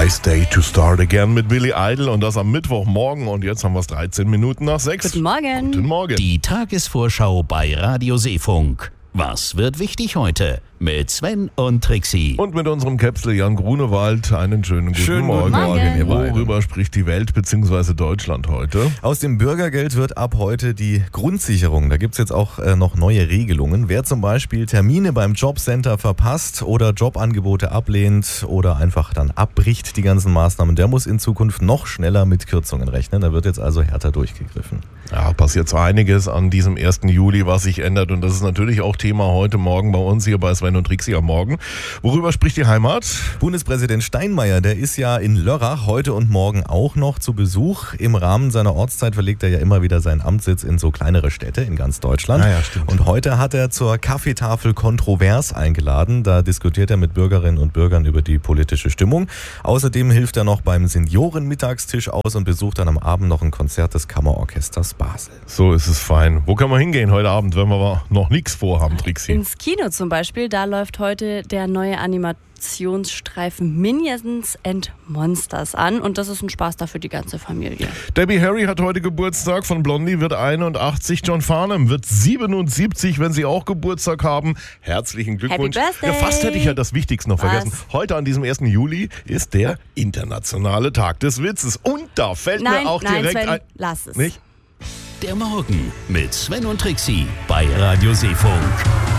Nice Day to Start Again mit Billy Idol und das am Mittwochmorgen und jetzt haben wir es 13 Minuten nach 6. Guten Morgen. Guten Morgen. Die Tagesvorschau bei Radio Seefunk. Was wird wichtig heute? Mit Sven und Trixie. Und mit unserem Käpsel Jan Grunewald einen schönen guten Morgen. Morgen. ihr beiden. Worüber spricht die Welt bzw. Deutschland heute? Aus dem Bürgergeld wird ab heute die Grundsicherung. Da gibt es jetzt auch noch neue Regelungen. Wer zum Beispiel Termine beim Jobcenter verpasst oder Jobangebote ablehnt oder einfach dann abbricht die ganzen Maßnahmen, der muss in Zukunft noch schneller mit Kürzungen rechnen. Da wird jetzt also härter durchgegriffen. Ja, passiert so einiges an diesem 1. Juli, was sich ändert und das ist natürlich auch Thema heute Morgen bei uns hier bei Sven und Trixie am Morgen. Worüber spricht die Heimat? Bundespräsident Steinmeier, der ist ja in Lörrach heute und morgen auch noch zu Besuch. Im Rahmen seiner Ortszeit verlegt er ja immer wieder seinen Amtssitz in so kleinere Städte in ganz Deutschland. Ja, stimmt. Und heute hat er zur Kaffeetafel kontrovers eingeladen. Da diskutiert er mit Bürgerinnen und Bürgern über die politische Stimmung. Außerdem hilft er noch beim Seniorenmittagstisch aus und besucht dann am Abend noch ein Konzert des Kammerorchesters Basel. So ist es fein. Wo kann man hingehen heute Abend, wenn wir aber noch nichts vorhaben, Trixie? Ins Kino zum Beispiel, da läuft heute der neue Animationsstreifen Minions and Monsters an und das ist ein Spaß da für die ganze Familie. Debbie Harry hat heute Geburtstag, von Blondie wird 81, John Farnham wird 77, wenn sie auch Geburtstag haben. Herzlichen Glückwunsch. Happy Birthday. Ja, fast hätte ich ja das Wichtigste noch vergessen. Was? Heute an diesem 1. Juli ist der internationale Tag des Witzes und da fällt mir auch direkt Sven, ein... lass es. Nicht? Der Morgen mit Sven und Trixie bei Radio Seefunk.